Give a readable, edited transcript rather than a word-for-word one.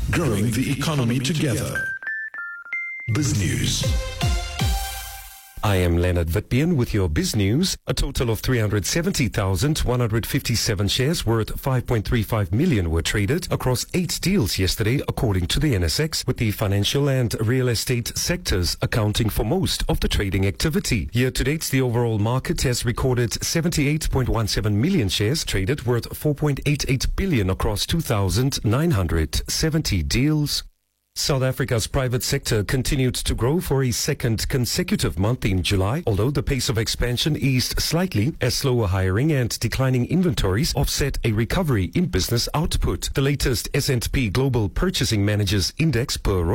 growing the economy together. BizNews. I am Leonard Vitbian with your Biz News. A total of 370,157 shares worth 5.35 million were traded across 8 deals yesterday, according to the NSX, with the financial and real estate sectors accounting for most of the trading activity. Year to date, the overall market has recorded 78.17 million shares traded worth 4.88 billion across 2,970 deals. South Africa's private sector continued to grow for a second consecutive month in July, although the pace of expansion eased slightly as slower hiring and declining inventories offset a recovery in business output. The latest S&P Global Purchasing Managers Index per